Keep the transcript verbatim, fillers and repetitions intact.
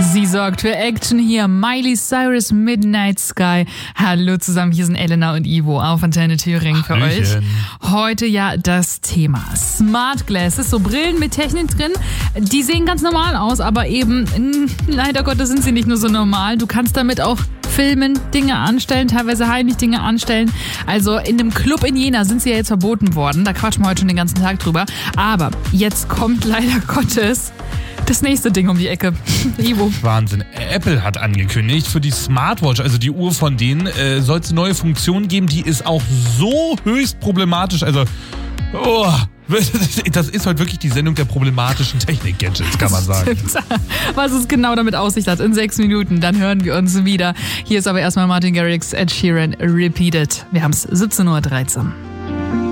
Sie sorgt für Action hier. Miley Cyrus, Midnight Sky. Hallo zusammen, hier sind Elena und Ivo auf Antenne Thüringen für Hallöchen. euch. Heute ja das Thema Smart Glasses, so Brillen mit Technik drin. Die sehen ganz normal aus, aber eben, mh, leider Gottes sind sie nicht nur so normal. Du kannst damit auch filmen, Dinge anstellen, teilweise heimlich Dinge anstellen. Also in dem Club in Jena sind sie ja jetzt verboten worden. Da quatschen wir heute schon den ganzen Tag drüber. Aber jetzt kommt leider Gottes das nächste Ding um die Ecke. Ivo. Wahnsinn. Apple hat angekündigt, für die Smartwatch, also die Uhr von denen, äh, soll es eine neue Funktion geben, die ist auch so höchst problematisch. Also, oh, das ist heute wirklich die Sendung der problematischen Technik-Gadgets, kann man sagen. Stimmt. Was es genau damit auf sich hat, in sechs Minuten, dann hören wir uns wieder. Hier ist aber erstmal Martin Garrix, Ed Sheeran, Repeated. Wir haben es siebzehn Uhr dreizehn.